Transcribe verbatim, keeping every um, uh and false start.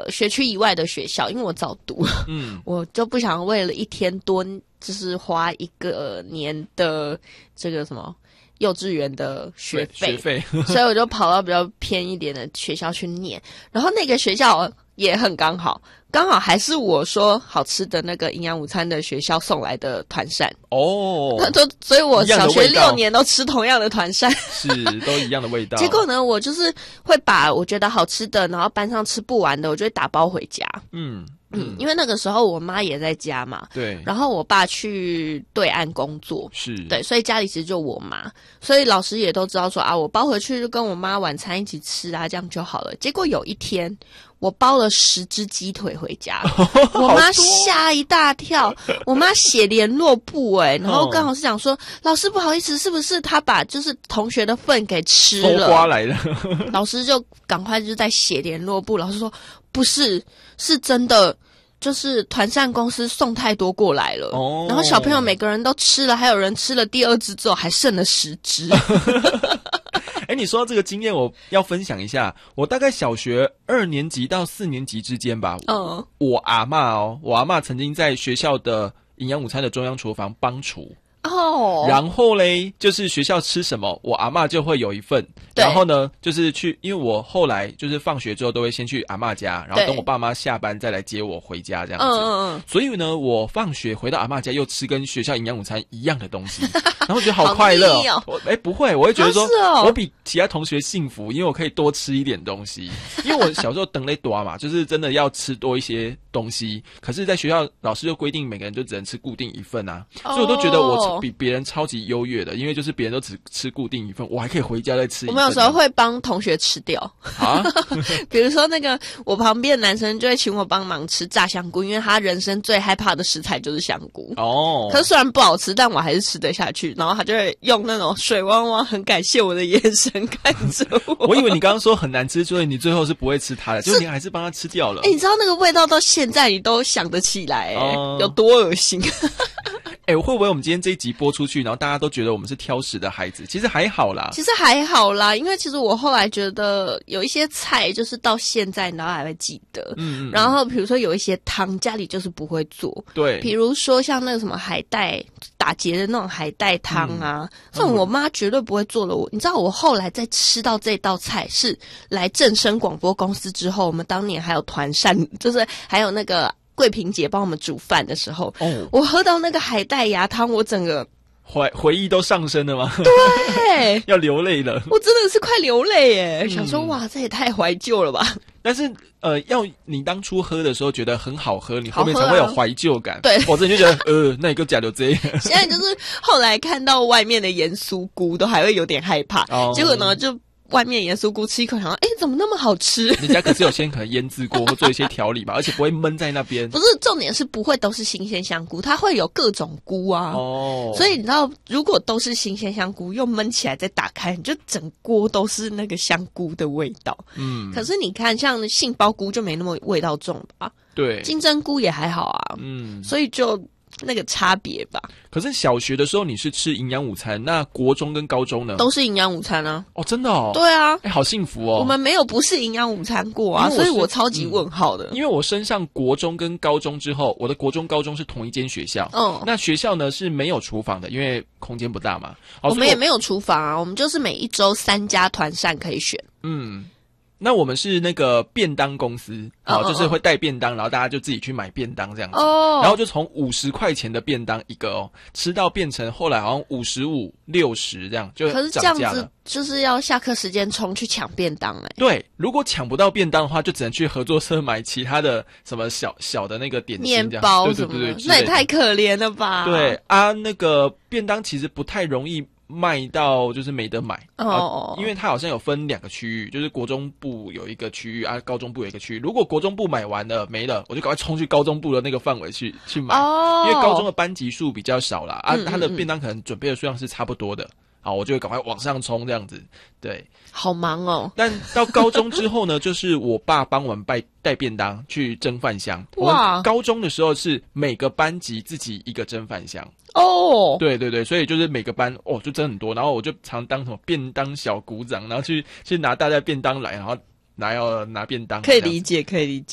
个学区以外的学校，因为我早读，嗯，我就不想为了一天多，就是花一个年的这个什么幼稚园的学费， 学费， 所以我就跑到比较偏一点的学校去念。然后那个学校也很刚好，刚好还是我说好吃的那个营养午餐的学校送来的团扇哦， 就所以我小学六年都吃同样的团扇， 是都一样的味道。 结果呢，我就是会把我觉得好吃的，然后班上吃不完的，我就会打包回家。嗯。嗯，因为那个时候我妈也在家嘛， 对， 然后我爸去对岸工作， 是对，所以家里其实就我妈，所以老师也都知道说啊，我包回去就跟我妈晚餐一起吃啊，这样就好了。结果有一天，我包了十只鸡腿回家，我妈吓一大跳，我妈写联络簿哎、欸，然后刚好是讲说，老师不好意思，是不是他把就是同学的份给吃了？ 偷瓜来了， 老师就赶快就在写联络簿，老师说不是，是真的。就是团扇公司送太多过来了，哦、然后小朋友每个人都吃了，还有人吃了第二只之后还剩了十只。 哎、欸，你说到这个经验，我要分享一下。我大概小学二年级到四年级之间吧，嗯，我阿嬷哦，我阿嬷曾经在学校的营养午餐的中央厨房帮厨。哦，然后嘞，就是学校吃什么，我阿嬷就会有一份。然后呢，就是去，因为我后来就是放学之后都会先去阿嬷家，然后等我爸妈下班再来接我回家这样子。嗯嗯嗯。所以呢，我放学回到阿嬷家又吃跟学校营养午餐一样的东西，然后觉得好快乐、哦。我哎、欸、不会，我会觉得说、啊哦，我比其他同学幸福，因为我可以多吃一点东西。因为我小时候等嘞多嘛，就是真的要吃多一些东西。可是在学校老师就规定每个人就只能吃固定一份啊，哦、所以我都觉得我比别人超级优越的，因为就是别人都只吃固定一份，我还可以回家再吃一份。 我们有时候会帮同学吃掉啊，比如说那个我旁边的男生就会请我帮忙吃炸香菇，因为他人生最害怕的食材就是香菇哦。可是虽然不好吃，但我还是吃得下去。然后他就会用那种水汪汪、很感谢我的眼神看着我。 我以为你刚刚说很难吃，所以你最后是不会吃它的，结果你还是帮他吃掉了。 哎、欸，你知道那个味道到现在你都想得起来、欸，哎、哦，有多恶心。 哎、欸，会不会我们今天这一集播出去，然后大家都觉得我们是挑食的孩子？其实还好啦， 其实还好啦，因为其实我后来觉得有一些菜，就是到现在然后还会记得。嗯, 嗯然后比如说有一些汤，家里就是不会做。 对， 比如说像那个什么海带打结的那种海带汤啊，这种、嗯、我妈绝对不会做的。我你知道，我后来在吃到这道菜是来正声广播公司之后，我们当年还有团扇，就是还有那个。桂萍姐帮我们煮饭的时候，哦，我喝到那个海带芽汤，我整个回回忆都上升了吗？ 对， 要流泪了。 我真的是快流泪耶、嗯！想说哇，这也太怀旧了吧。 但是呃，要你当初喝的时候觉得很好喝，你后面才会有怀旧感。 对， 我真的就觉得呃，那你个假的这。 现在就是后来看到外面的盐酥菇，都还会有点害怕。哦、结果呢，就。外面盐酥菇吃一口，想说，哎，怎么那么好吃？ 人家可是有先可能腌制过或做一些调理吧，而且不会闷在那边。 不是，重点是不会都是新鲜香菇，它会有各种菇啊。哦，所以你知道，如果都是新鲜香菇，又焖起来再打开，你就整锅都是那个香菇的味道。嗯，可是你看，像杏鲍菇就没那么味道重吧？ 对， 金针菇也还好啊。嗯，所以就。那个差别吧。 可是小学的时候你是吃营养午餐，那国中跟高中呢？ 都是营养午餐啊。 哦，真的哦。 对啊。 哎、欸，好幸福哦。 我们没有不是营养午餐过啊，所以我超级问号的、 嗯。因为我升上国中跟高中之后，我的国中、高中是同一间学校。嗯。那学校呢是没有厨房的，因为空间不大嘛。 哦、我们也没有厨房啊，我们就是每一周三家团膳可以选。 嗯。那我们是那个便当公司，好、oh, 就是会带便当，然后大家就自己去买便当这样子， oh. 然后就从五十块钱的便当一个哦，吃到变成后来好像五十五、六十这样，就涨价了。可是这样子就是要下课时间冲去抢便当哎、欸。 对，如果抢不到便当的话，就只能去合作社买其他的什么小小的那个点心这样， 面包什么的， 对对对对， 那也太可怜了吧？ 对啊，那个便当其实不太容易。卖到就是没得买哦、啊，因为它好像有分两个区域，就是国中部有一个区域啊，高中部有一个区域。如果国中部买完了没了，我就赶快冲去高中部的那个范围去去买、哦，因为高中的班级数比较少啦，啊，它的便当可能准备的数量是差不多的。好，我就会赶快往上冲这样子，对， 好忙哦。 但到高中之后呢，就是我爸帮我们带带便当去蒸饭箱。哇，高中的时候是每个班级自己一个蒸饭箱。哦，对对对，所以就是每个班哦就蒸很多，然后我就常当什么便当小股长，然后去去拿大家便当来，然后拿要拿便当， 可以理解，可以理解。